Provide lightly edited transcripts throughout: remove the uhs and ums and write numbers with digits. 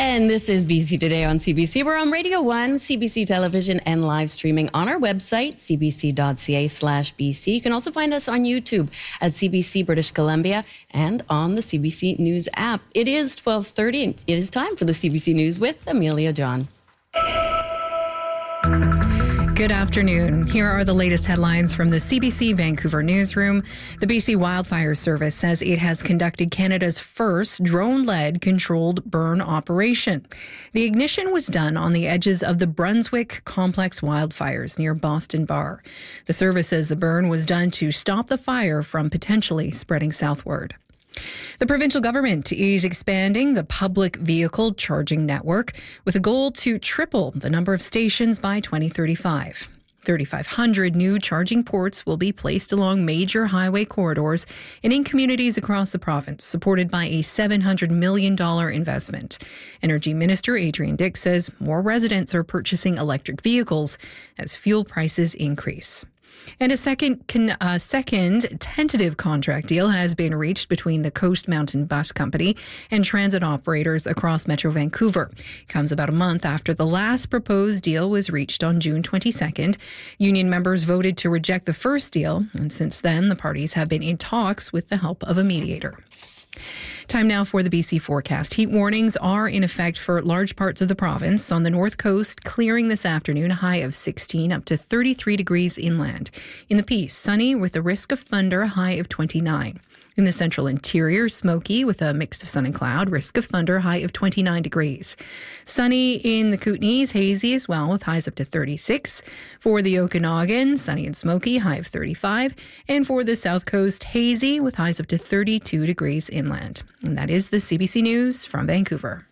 And this is BC Today on CBC. We're on Radio 1, CBC Television, and live streaming on our website, cbc.ca/BC. You can also find us on YouTube at CBC British Columbia and on the CBC News app. It is 12:30 and it is time for the CBC News with Amelia John. Good afternoon. Here are the latest headlines from the CBC Vancouver newsroom. The BC Wildfire Service says it has conducted Canada's first drone-led controlled burn operation. The ignition was done on the edges of the Brunswick Complex wildfires near Boston Bar. The service says the burn was done to stop the fire from potentially spreading southward. The provincial government is expanding the public vehicle charging network with a goal to triple the number of stations by 2035. 3,500 new charging ports will be placed along major highway corridors and in communities across the province, supported by a $700 million investment. Energy Minister Adrian Dix says more residents are purchasing electric vehicles as fuel prices increase. And a second tentative contract deal has been reached between the Coast Mountain Bus Company and transit operators across Metro Vancouver. It comes about a month after the last proposed deal was reached on June 22nd. Union members voted to reject the first deal, and since then, the parties have been in talks with the help of a mediator. Time now for the BC forecast. Heat warnings are in effect for large parts of the province. On the north coast, clearing this afternoon, a high of 16 up to 33 degrees inland. In the Peace, sunny with a risk of thunder, a high of 29. In the central interior, smoky with a mix of sun and cloud, risk of thunder, high of 29 degrees. Sunny in the Kootenays, hazy as well with highs up to 36. For the Okanagan, sunny and smoky, high of 35. And for the south coast, hazy with highs up to 32 degrees inland. And that is the CBC News from Vancouver.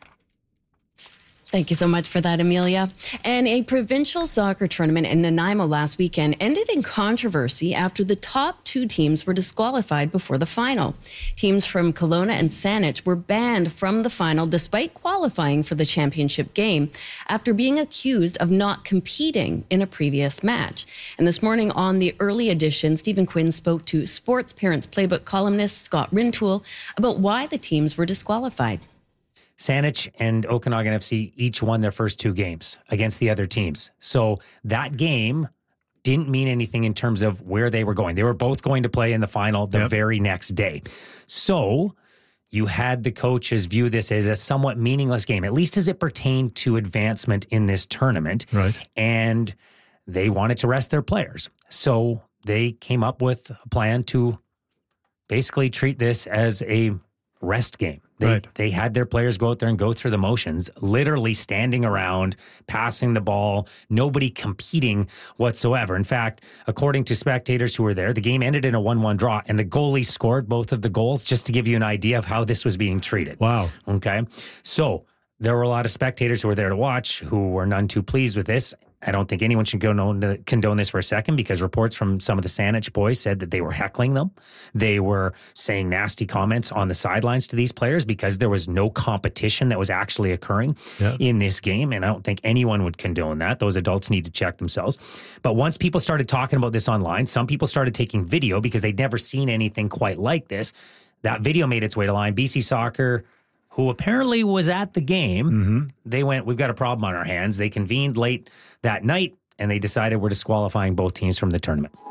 Thank you so much for that, Amelia. And a provincial soccer tournament in Nanaimo last weekend ended in controversy after the top two teams were disqualified before the final. Teams from Kelowna and Saanich were banned from the final despite qualifying for the championship game after being accused of not competing in a previous match. And this morning on the early edition, Stephen Quinn spoke to Sports Parents Playbook columnist Scott Rintoul about why the teams were disqualified. Saanich and Okanagan FC each won their first two games against the other teams. So that game didn't mean anything in terms of where they were going. They were both going to play in the final the very next day. So you had the coaches view this as a somewhat meaningless game, at least as it pertained to advancement in this tournament. Right. And they wanted to rest their players. So they came up with a plan to basically treat this as a rest game. They had their players go out there and go through the motions, literally standing around, passing the ball, nobody competing whatsoever. In fact, according to spectators who were there, the game ended in a 1-1 draw, and the goalie scored both of the goals, just to give you an idea of how this was being treated. Wow. Okay. So there were a lot of spectators who were there to watch who were none too pleased with this. I don't think anyone should condone this for a second, because reports from some of the Saanich boys said that they were heckling them. They were saying nasty comments on the sidelines to these players because there was no competition that was actually occurring in this game. And I don't think anyone would condone that. Those adults need to check themselves. But once people started talking about this online, some people started taking video because they'd never seen anything quite like this. That video made its way to line. BC Soccer, who apparently was at the game, they went, we've got a problem on our hands. They convened late that night, and they decided we're disqualifying both teams from the tournament.